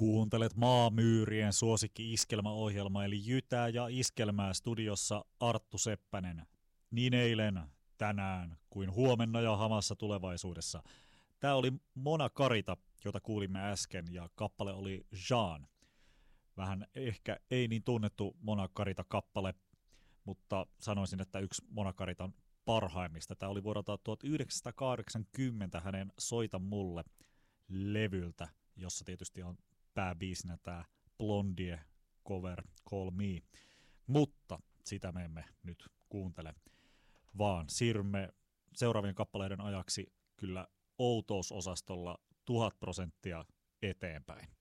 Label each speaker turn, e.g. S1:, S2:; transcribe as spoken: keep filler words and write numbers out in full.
S1: Kuuntelet Maamyyrien suosikki-iskelmäohjelma eli Jytää ja Iskelmää studiossa Arttu Seppänen. Niin eilen, tänään kuin huomenna ja hamassa tulevaisuudessa. Tämä oli Mona Carita, jota kuulimme äsken, ja kappale oli Jean. Vähän ehkä ei niin tunnettu Mona Carita-kappale, mutta sanoisin, että yksi Mona Caritan parhaimmista. Tämä oli vuodelta tuhatyhdeksänsataakahdeksankymmentä hänen Soita mulle -levyltä, jossa tietysti on pääbiisinä tämä Blondie cover Call Me, mutta sitä me emme nyt kuuntele, vaan siirrymme seuraavien kappaleiden ajaksi kyllä outousosastolla tuhat prosenttia eteenpäin.